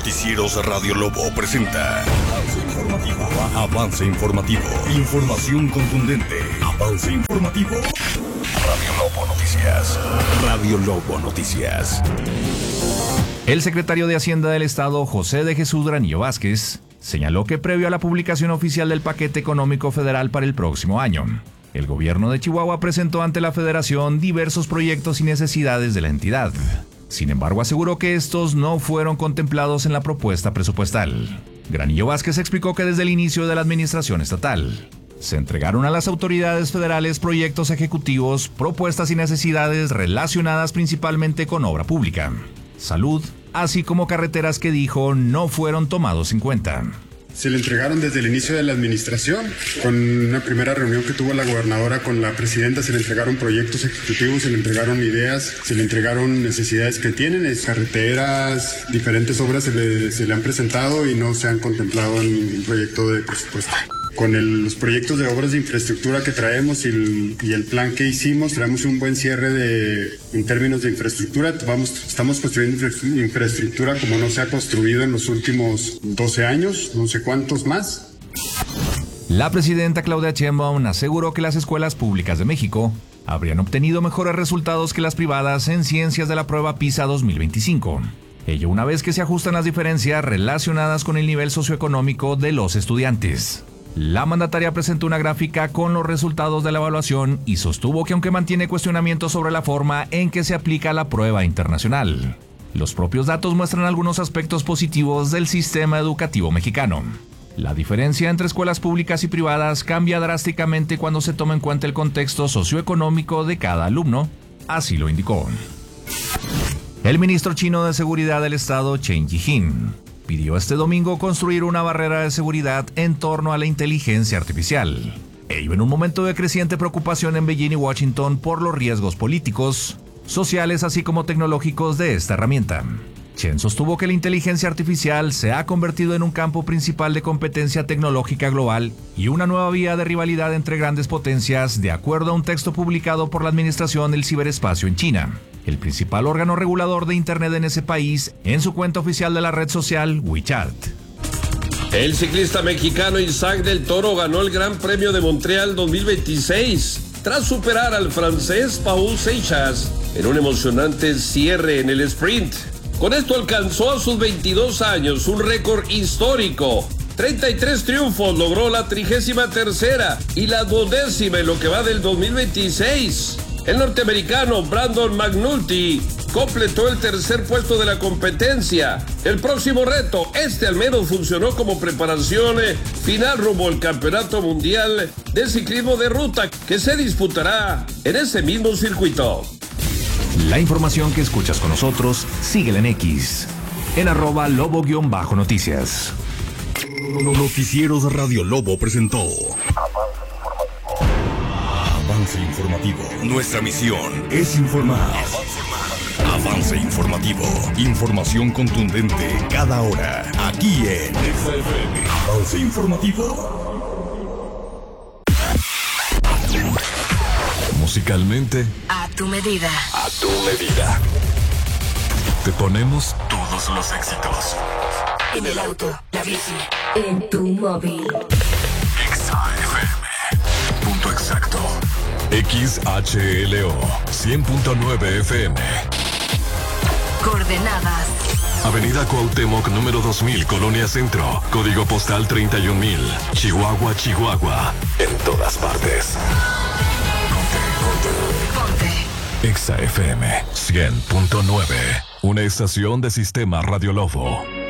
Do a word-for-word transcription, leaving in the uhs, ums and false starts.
Noticieros Radio Lobo presenta Avance Informativo. Avance Informativo. Información contundente. Avance Informativo. Radio Lobo Noticias. Radio Lobo Noticias. El secretario de Hacienda del Estado, José de Jesús Granillo Vázquez, señaló que previo a la publicación oficial del paquete económico federal para el próximo año, el gobierno de Chihuahua presentó ante la Federación diversos proyectos y necesidades de la entidad. Sin embargo, aseguró que estos no fueron contemplados en la propuesta presupuestal. Granillo Vázquez explicó que desde el inicio de la administración estatal se entregaron a las autoridades federales proyectos ejecutivos, propuestas y necesidades relacionadas principalmente con obra pública, salud, así como carreteras que dijo no fueron tomados en cuenta. Se le entregaron desde el inicio de la administración. Con una primera reunión que tuvo la gobernadora con la presidenta, se le entregaron proyectos ejecutivos, se le entregaron ideas, se le entregaron necesidades que tienen, es carreteras, diferentes obras se le, se le han presentado y no se han contemplado en ningún proyecto de presupuesto. Con el, los proyectos de obras de infraestructura que traemos y el, y el plan que hicimos, traemos un buen cierre de, en términos de infraestructura. Vamos, estamos construyendo infraestructura como no se ha construido en los últimos doce años, no sé cuántos más. La presidenta Claudia Sheinbaum aseguró que las escuelas públicas de México habrían obtenido mejores resultados que las privadas en ciencias de la prueba PISA dos mil veinticinco. Ello una vez que se ajustan las diferencias relacionadas con el nivel socioeconómico de los estudiantes. La mandataria presentó una gráfica con los resultados de la evaluación y sostuvo que aunque mantiene cuestionamientos sobre la forma en que se aplica la prueba internacional, los propios datos muestran algunos aspectos positivos del sistema educativo mexicano. La diferencia entre escuelas públicas y privadas cambia drásticamente cuando se toma en cuenta el contexto socioeconómico de cada alumno, así lo indicó. El ministro chino de Seguridad del Estado, Chen Jie-hin, pidió este domingo construir una barrera de seguridad en torno a la inteligencia artificial. Ello en un momento de creciente preocupación en Beijing y Washington por los riesgos políticos, sociales así como tecnológicos de esta herramienta. Chen sostuvo que la inteligencia artificial se ha convertido en un campo principal de competencia tecnológica global y una nueva vía de rivalidad entre grandes potencias, de acuerdo a un texto publicado por la Administración del Ciberespacio en China, el principal órgano regulador de Internet en ese país, en su cuenta oficial de la red social WeChat. El ciclista mexicano Isaac del Toro ganó el Gran Premio de Montreal dos mil veintiséis tras superar al francés Paul Seixas en un emocionante cierre en el sprint. Con esto alcanzó a sus veintidós años un récord histórico. treinta y tres triunfos, logró la trigésima tercera y la duodécima en lo que va del dos mil veintiséis. El norteamericano Brandon McNulty completó el tercer puesto de la competencia. El próximo reto, este al menos funcionó como preparación final rumbo al Campeonato Mundial de Ciclismo de Ruta, que se disputará en ese mismo circuito. La información que escuchas con nosotros, síguela en X, en arroba lobo-noticias. Noticieros Radio Lobo presentó Avance Informativo. Nuestra misión es informar. Avance Informativo. Información contundente cada hora. Aquí en X F M. Avance Informativo. Musicalmente, a tu medida. A tu medida. Te ponemos todos los éxitos. En el auto, la bici, en tu móvil. X F M. Punto exacto. X H L O cien punto nueve F M. Coordenadas: Avenida Cuauhtémoc número dos mil, Colonia Centro. Código postal treinta y un mil. Chihuahua, Chihuahua. En todas partes. Ponte. Exa F M cien punto nueve. Una estación de Sistema Radio Lobo.